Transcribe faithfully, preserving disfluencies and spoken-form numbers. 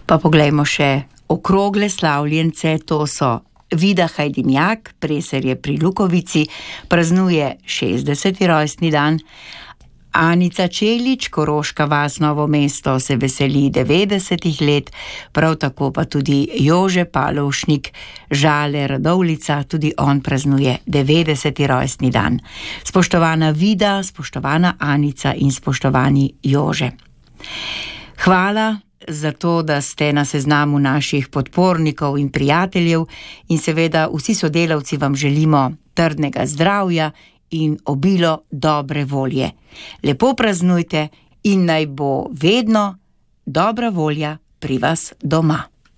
Pa poglejmo še okrogle slavljence, to so Vida Hajdinjak, Preserje pri Lukovici, praznuje šestdeseti rojstni dan. Anica Čelič, Koroška vas, Novo mesto, se veseli devetdesetih let, prav tako pa tudi Jože Palovšnik, Žale, Radovljica, tudi on praznuje devetdeseti rojstni dan. Spoštovana Vida, spoštovana Anica in spoštovani Jože. Hvala za to, da ste na seznamu naših podpornikov in prijateljev in seveda vsi sodelavci vam želimo trdnega zdravja in obilo dobre volje. Lepo praznujte in naj bo vedno dobra volja pri vas doma.